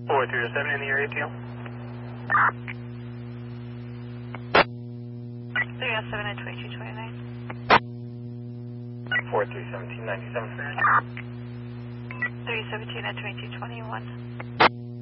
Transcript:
4307 in the area, TL. 307 at 2229. 431797. 317 at 2221.